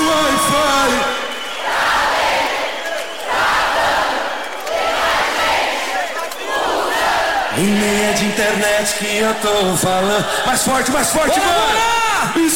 Wi-Fi. E nem é de internet que eu tô falando. Mais forte, mano.